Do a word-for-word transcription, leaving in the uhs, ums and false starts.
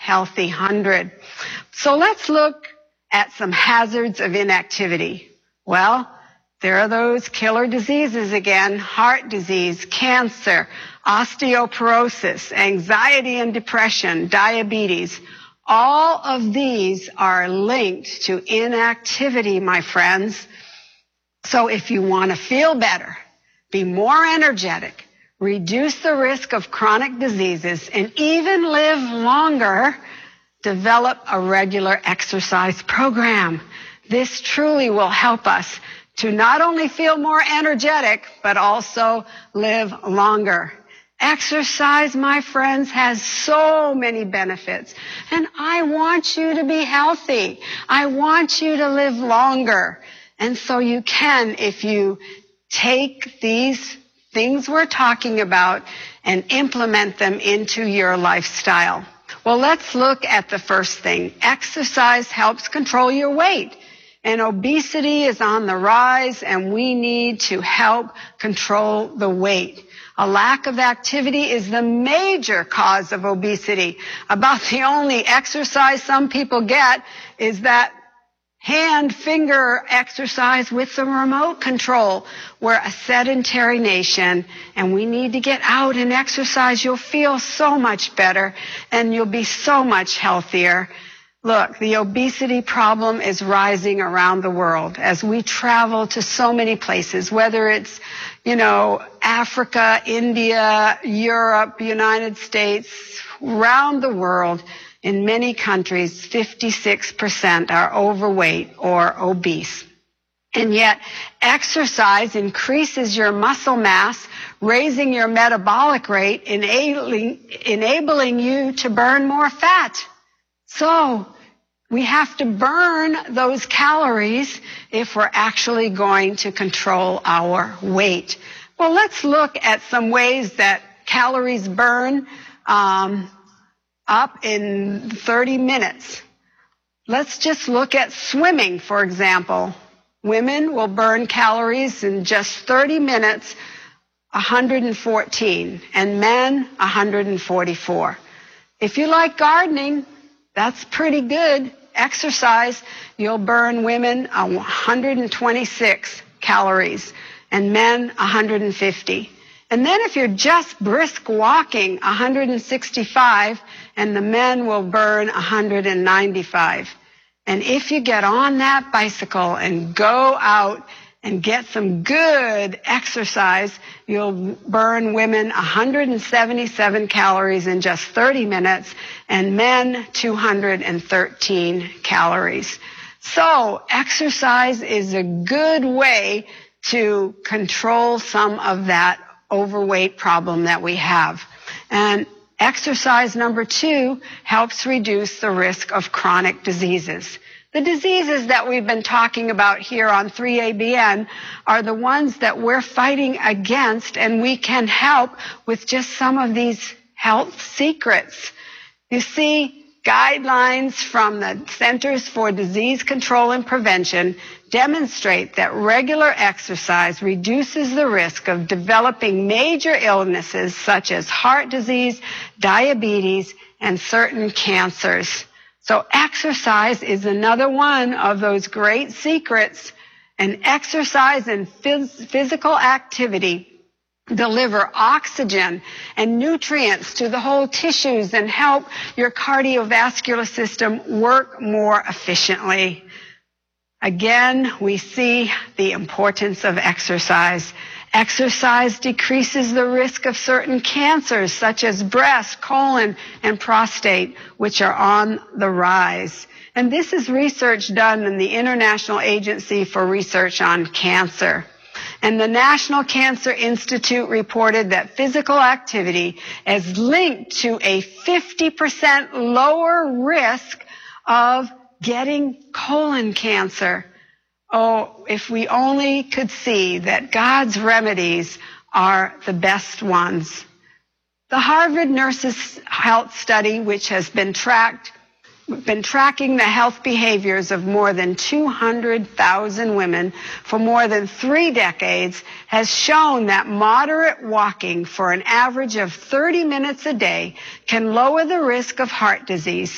healthy hundred. So let's look at some hazards of inactivity. Well, there are those killer diseases again: heart disease, cancer, osteoporosis, anxiety and depression, diabetes. All of these are linked to inactivity, my friends. So if you want to feel better, be more energetic, reduce the risk of chronic diseases, and even live longer, develop a regular exercise program. This truly will help us to not only feel more energetic, but also live longer. Exercise, my friends, has so many benefits. And I want you to be healthy. I want you to live longer. And so you can, if you take these things we're talking about and implement them into your lifestyle. Well, let's look at the first thing. Exercise helps control your weight. And obesity is on the rise, and we need to help control the weight. A lack of activity is the major cause of obesity. About the only exercise some people get is that hand finger exercise with the remote control. We're a sedentary nation, and we need to get out and exercise. You'll feel so much better, and you'll be so much healthier. Look, the obesity problem is rising around the world as we travel to so many places, whether it's, you know, Africa, India, Europe, United States, around the world. In many countries, fifty-six percent are overweight or obese. And yet, exercise increases your muscle mass, raising your metabolic rate, enabling, enabling you to burn more fat. So, we have to burn those calories if we're actually going to control our weight. Well, let's look at some ways that calories burn um, up in thirty minutes. Let's just look at swimming, for example. Women will burn calories in just thirty minutes, one hundred fourteen, and men, one hundred forty-four. If you like gardening, that's pretty good exercise. You'll burn women one hundred twenty-six calories and men one hundred fifty. And then if you're just brisk walking, one hundred sixty-five, and the men will burn one hundred ninety-five. And if you get on that bicycle and go out and get some good exercise, you'll burn women one hundred seventy-seven calories in just thirty minutes and men two hundred thirteen calories. So exercise is a good way to control some of that overweight problem that we have. And exercise number two helps reduce the risk of chronic diseases. The diseases that we've been talking about here on three A B N are the ones that we're fighting against, and we can help with just some of these health secrets. You see, guidelines from the Centers for Disease Control and Prevention demonstrate that regular exercise reduces the risk of developing major illnesses such as heart disease, diabetes, and certain cancers. So exercise is another one of those great secrets, and exercise and phys- physical activity deliver oxygen and nutrients to the whole tissues and help your cardiovascular system work more efficiently. Again, we see the importance of exercise. Exercise decreases the risk of certain cancers such as breast, colon, and prostate, which are on the rise. And this is research done in the International Agency for Research on Cancer. And the National Cancer Institute reported that physical activity is linked to a fifty percent lower risk of getting colon cancer. Oh, if we only could see that God's remedies are the best ones. The Harvard Nurses Health Study, which has been tracked, been tracking the health behaviors of more than two hundred thousand women for more than three decades, has shown that moderate walking for an average of thirty minutes a day can lower the risk of heart disease,